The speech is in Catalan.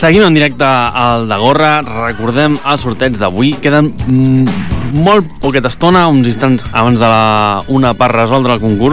Seguim en directe al de Gorra. Recordem el sorteig d'avui. Queden molt poqueta estona, uns instants abans de la una per resoldre el concurs.